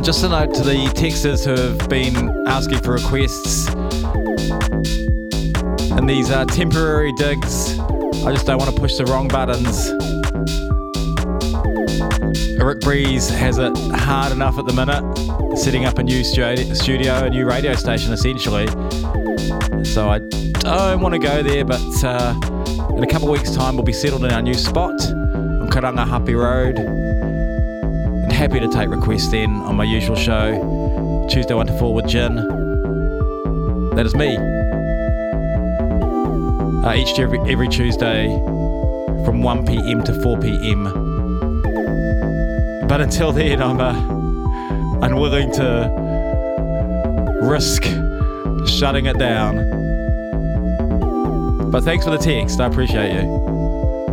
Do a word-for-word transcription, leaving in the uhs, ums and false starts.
just a note to the texters who have been asking for requests and these uh, temporary digs. I just don't want to push the wrong buttons. Rick Breeze has it hard enough at the minute, setting up a new studio, a new radio station essentially. So I don't want to go there, but uh, in a couple of weeks' time we'll be settled in our new spot on Karangahape Road. And happy to take requests then on my usual show, Tuesday one to four with Gin. That is me. Uh, each every, every Tuesday from one p.m. to four p.m. But until then, I'm uh, unwilling to risk shutting it down. But thanks for the text, I appreciate you.